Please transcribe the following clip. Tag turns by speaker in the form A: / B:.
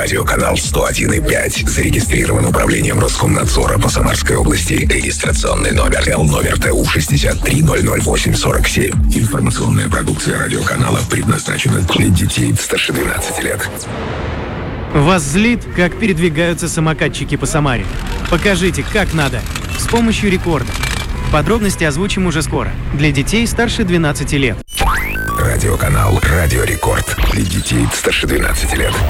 A: Радиоканал 101,5. Зарегистрирован управлением Роскомнадзора по Самарской области. Регистрационный номер ТУ 63-008-47. Информационная продукция радиоканала предназначена для детей старше 12 лет.
B: Вас злит, как передвигаются самокатчики по Самаре? Покажите, как надо, с помощью рекорда. Подробности озвучим уже скоро. Для детей старше 12 лет.
A: Радиоканал «Радио Рекорд». Для детей старше 12 лет.